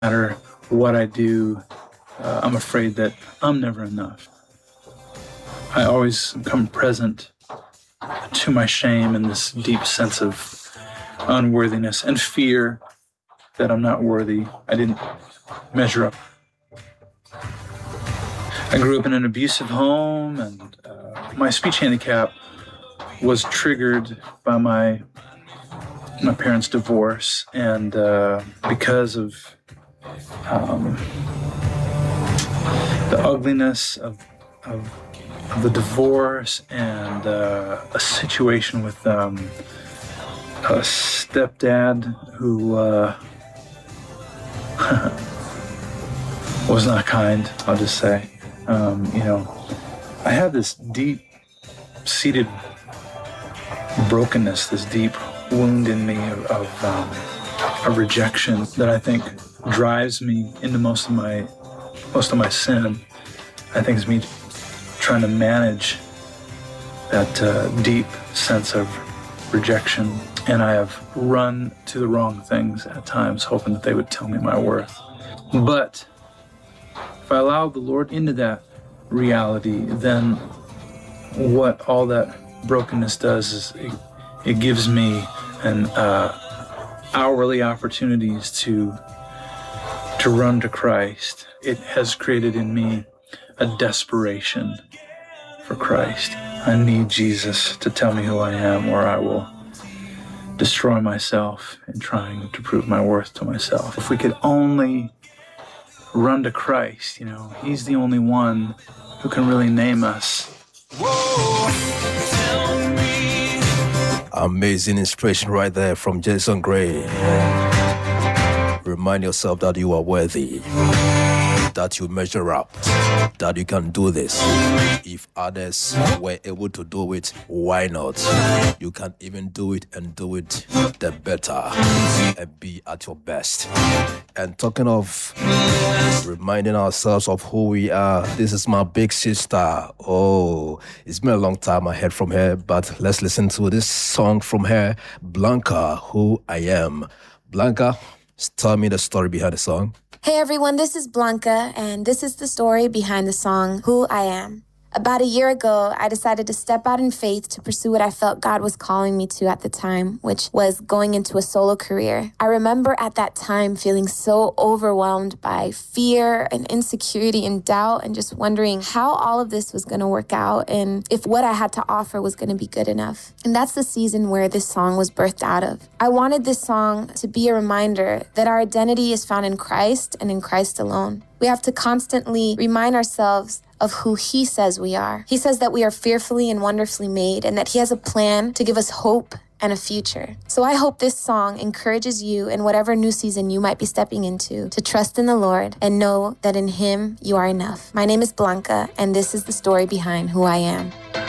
matter what I do, I'm afraid that I'm never enough. I always come present to my shame and this deep sense of unworthiness and fear that I'm not worthy. I didn't measure up. I grew up in an abusive home, and my speech handicap was triggered by my parents' divorce, and because of the ugliness of the divorce and a situation with a stepdad who was not kind, I'll just say. I had this deep-seated brokenness, this deep wound in me of rejection that I think drives me into most of my sin. I think it's me trying to manage that deep sense of rejection, and I have run to the wrong things at times, hoping that they would tell me my worth. But if I allow the Lord into that reality, then what all that brokenness does is it gives me an hourly opportunities to run to Christ. It has created in me a desperation for Christ. I need Jesus to tell me who I am, or I will destroy myself in trying to prove my worth to myself. If we could only run to Christ, He's the only one who can really name us. Amazing inspiration right there from Jason Gray. Remind yourself that you are worthy, that you measure up, that you can do this. If others were able to do it, why not? You can even do it and do it the better and be at your best. And talking of reminding ourselves of who we are, this is my big sister. Oh, it's been a long time I heard from her, but let's listen to this song from her, Blanca, Who I Am. Blanca, tell me the story behind the song. Hey everyone, this is Blanca, and this is the story behind the song, Who I Am. About a year ago, I decided to step out in faith to pursue what I felt God was calling me to at the time, which was going into a solo career. I remember at that time feeling so overwhelmed by fear and insecurity and doubt, and just wondering how all of this was going to work out and if what I had to offer was going to be good enough. And that's the season where this song was birthed out of. I wanted this song to be a reminder that our identity is found in Christ and in Christ alone. We have to constantly remind ourselves of who He says we are. He says that we are fearfully and wonderfully made, and that He has a plan to give us hope and a future. So I hope this song encourages you in whatever new season you might be stepping into to trust in the Lord and know that in Him you are enough. My name is Blanca, and this is the story behind Who I Am.